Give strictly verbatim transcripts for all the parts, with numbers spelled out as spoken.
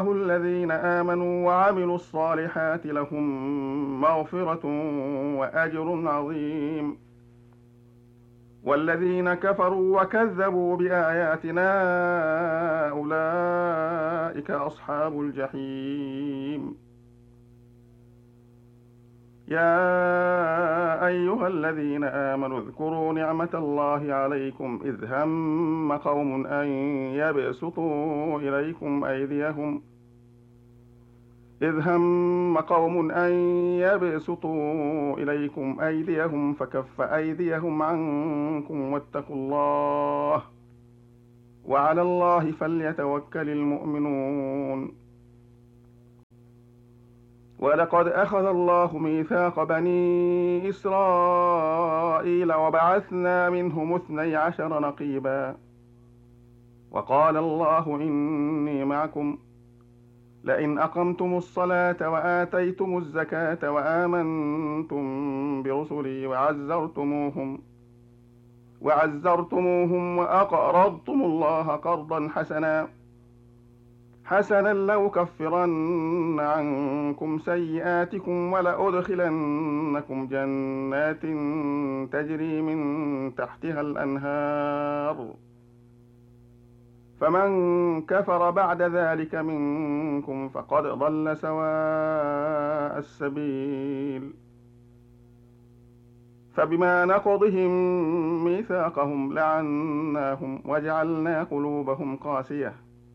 الذين آمنوا وعملوا الصالحات لهم مغفرة وأجر عظيم. والذين كفروا وكذبوا بآياتنا أولئك أصحاب الجحيم. يا أيها الذين آمنوا اذكروا نعمة الله عليكم إذ هم قوم أن يبسطوا إليكم أيديهم إذ هم قوم أن يبسطوا إليكم أيديهم فكف أيديهم عنكم واتقوا الله وعلى الله فليتوكل المؤمنون. ولقد أخذ الله ميثاق بني إسرائيل وبعثنا منهم اثني عشر نقيبا وقال الله إني معكم لئن أقمتم الصلاة وآتيتم الزكاة وآمنتم برسلي وعزرتموهم وعزرتموهم وأقرضتم الله قرضا حسنا حسنا لأكفرن عنكم سيئاتكم ولأدخلنكم جنات تجري من تحتها الأنهار فمن كفر بعد ذلك منكم فقد ضل سواء السبيل. فبما نقضهم ميثاقهم لعناهم وجعلنا قلوبهم قاسية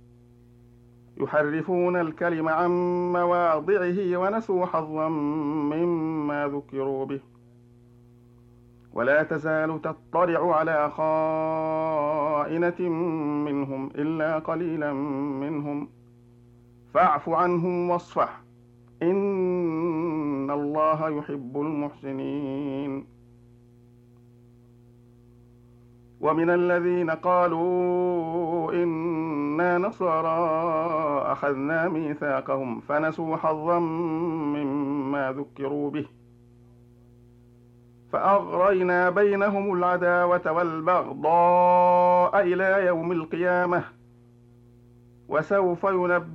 يحرفون الكلم عن مواضعه ونسوا حظا مما ذكروا به ولا تزال تطلع على خائنة منهم إلا قليلا منهم فاعف عنهم واصفح إن الله يحب المحسنين. ومن الذين قالوا إنا نصارى أخذنا ميثاقهم فنسوا حظا مما ذكروا به فأغرينا بينهم العداوة والبغضاء إلى يوم القيامة وسوف ينبئهم